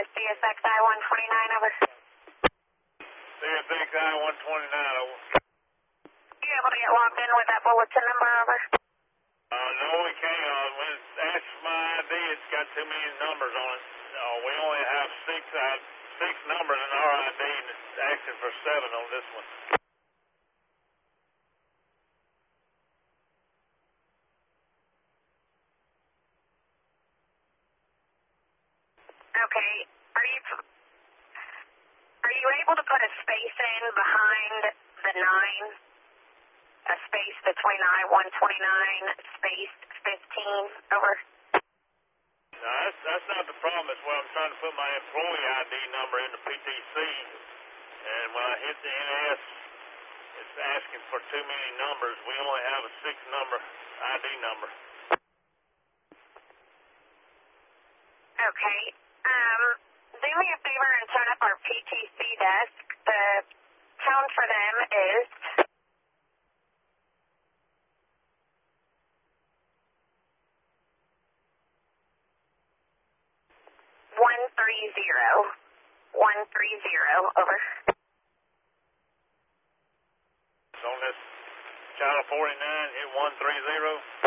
CSXI 129, over. CSXI 129, over. You able to get logged in with that bulletin number, over? No, we can't. When it asks for my ID, it's got too many numbers on it. We only have six numbers in our ID, and it's asking for 7 on this one. Okay. Are you able to put a space in behind the 9? A space between I-129, space 15, over. No, that's not the problem. It's where I'm trying to put my employee ID number in the PTC, and when I hit the NS, it's asking for too many numbers. We only have a 6-number ID number. Okay. Do me a favor and turn up our PTC desk. The tone for them is 130, over. So on this channel 49, hit 130.